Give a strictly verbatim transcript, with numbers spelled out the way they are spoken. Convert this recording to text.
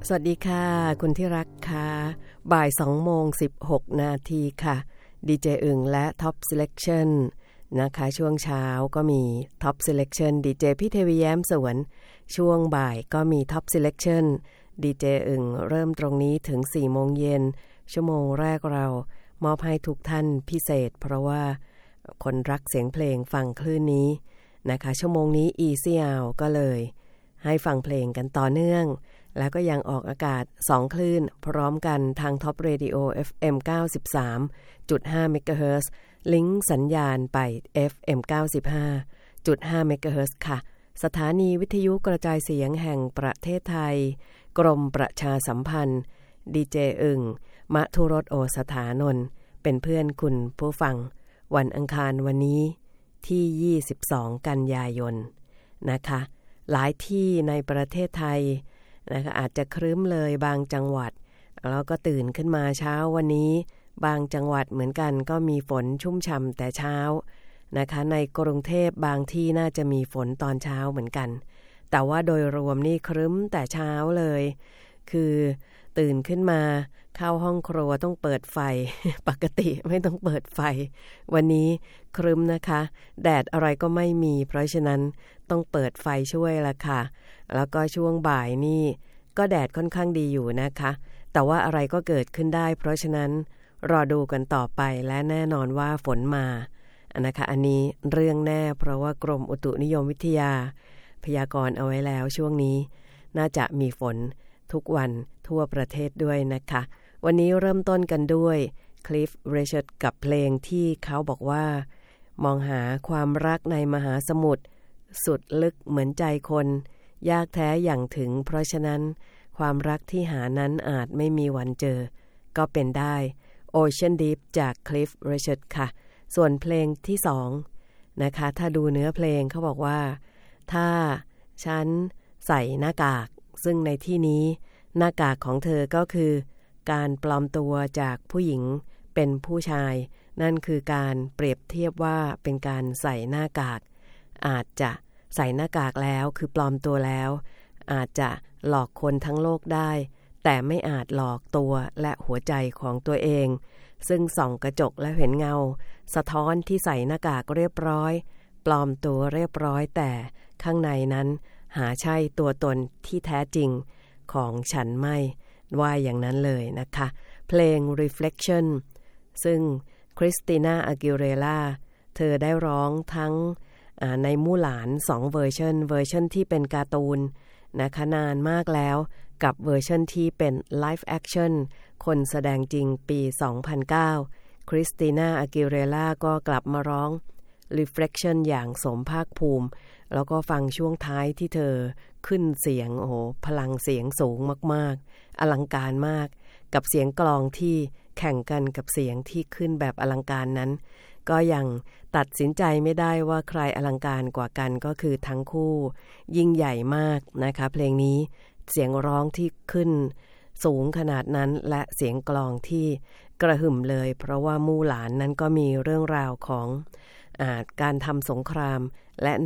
สวัสดีค่ะคุณที่รักค่ะบ่ายสองโมงสิบหกนาทีค่ะดีเจอึ่งและ Top Selection นะคะช่วงเช้าก็มี Top Selection ดีเจพี่เทวีแย้มสวนช่วงบ่ายก็มี Top Selection ดีเจอึ่งเริ่มตรงนี้ถึงสี่โมงเย็นชั่วโมงแรกเรามอบให้ทุกท่านพิเศษเพราะว่าคนรักเสียงเพลงฟังคลื่นนี้นะคะชั่วโมงนี้ Easy Out ก็เลยให้ฟังเพลงกันต่อเนื่องแล้วก็ยังออกอากาศสองคลื่นพร้อมกันทาง Top Radio เอฟ เอ็ม เก้าสิบสามจุดห้า เมกะเฮิรตซ์ลิงก์สัญญาณไป เอฟ เอ็ม เก้าสิบห้าจุดห้า เมกะเฮิรตซ์ค่ะสถานีวิทยุกระจายเสียงแห่งประเทศไทยกรมประชาสัมพันธ์ดีเจอึ่งมทุรสโอสถานนท์เป็นเพื่อนคุณผู้ฟังวันอังคารวันนี้ที่ยี่สิบสองกันยายนนะคะหลายที่ในประเทศไทยนะคะอาจจะครึ้มเลยบางจังหวัดแล้วก็ตื่นขึ้นมาเช้าวันนี้บางจังหวัดเหมือนกันก็มีฝนชุ่มฉ่ำแต่เช้านะคะในกรุงเทพบางที่น่าจะมีฝนตอนเช้าเหมือนกันแต่ว่าโดยรวมนี่ครึ้มแต่เช้าเลยคือตื่นขึ้นมาเข้าห้องครัวต้องเปิดไฟ ปกติไม่ต้องเปิดไฟวันนี้ครึ้มนะคะแดดอะไรก็ไม่มีเพราะฉะนั้นต้องเปิดไฟช่วยละค่ะแล้วก็ช่วงบ่ายนี่ก็แดดค่อนข้างดีอยู่นะคะแต่ว่าอะไรก็เกิดขึ้นได้เพราะฉะนั้นรอดูกันต่อไปและแน่นอนว่าฝนมานะคะอันนี้เรื่องแน่เพราะว่ากรมอุตุนิยมวิทยาพยากรณ์เอาไว้แล้วช่วงนี้น่าจะมีฝนทุกวันทั่วประเทศด้วยนะคะวันนี้เริ่มต้นกันด้วย Cliff Richard กับเพลงที่เขาบอกว่ามองหาความรักในมหาสมุทรสุดลึกเหมือนใจคนยากแท้อย่างถึงเพราะฉะนั้นความรักที่หานั้นอาจไม่มีวันเจอก็เป็นได้ Ocean Deep จาก Cliff Richard ค่ะส่วนเพลงที่สองนะคะถ้าดูเนื้อเพลงเขาบอกว่าถ้าฉันใส่หน้ากากซึ่งในที่นี้หน้ากากของเธอก็คือการปลอมตัวจากผู้หญิงเป็นผู้ชายนั่นคือการเปรียบเทียบว่าเป็นการใส่หน้ากากอาจจะใส่หน้ากากแล้วคือปลอมตัวแล้วอาจจะหลอกคนทั้งโลกได้แต่ไม่อาจหลอกตัวและหัวใจของตัวเองซึ่งส่องกระจกและเห็นเงาสะท้อนที่ใส่หน้ากากเรียบร้อยปลอมตัวเรียบร้อยแต่ข้างในนั้นหาใช่ตัวตนที่แท้จริงของฉันไม่ว่าอย่างนั้นเลยนะคะเพลง Reflection ซึ่งคริสติน่าอากิเรล่าเธอได้ร้องทั้งในมู่หลานสองเวอร์ชันเวอร์ชันที่เป็นการ์ตูนนะคะนานมากแล้วกับเวอร์ชันที่เป็น Live Action คนแสดงจริงปีสองพันเก้าคริสติน่าอากิเรล่าก็กลับมาร้อง Reflection อย่างสมภาคภูมิแล้วก็ฟังช่วงท้ายที่เธอขึ้นเสียงโอ้โหพลังเสียงสูงมากๆอลังการมากกับเสียงกลองที่แข่งกันกับเสียงที่ขึ้นแบบอลังการนั้นก็ยังตัดสินใจไม่ได้ว่าใครอลังการกว่ากันก็คือทั้งคู่ยิ่งใหญ่มากนะคะเพลงนี้เสียงร้องที่ขึ้นสูงขนาดนั้นและเสียงกลองที่กระหึ่มเลยเพราะว่ามู่หลานนั้นก็มีเรื่องราวของอ่าการทำสงครามและ